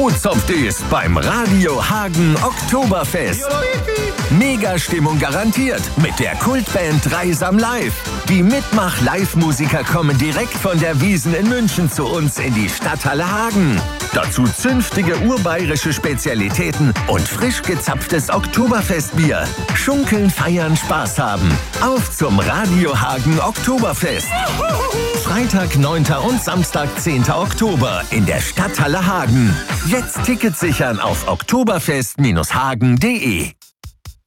O-Zopft ist beim Radio Hagen Oktoberfest. Mega-Stimmung garantiert mit der Kultband Dreisam Live. Die Mitmach-Live-Musiker kommen direkt von der Wiesn in München zu uns in die Stadthalle Hagen. Dazu zünftige urbayerische Spezialitäten und frisch gezapftes Oktoberfestbier. Schunkeln, feiern, Spaß haben. Auf zum Radio Hagen Oktoberfest. Freitag, 9. und Samstag, 10. Oktober in der Stadthalle Hagen. Jetzt Tickets sichern auf oktoberfest-hagen.de.